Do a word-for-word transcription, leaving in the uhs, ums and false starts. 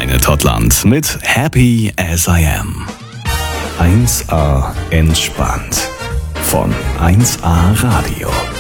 Planet Hotland mit Happy as I Am. eins A entspannt von eins A Radio.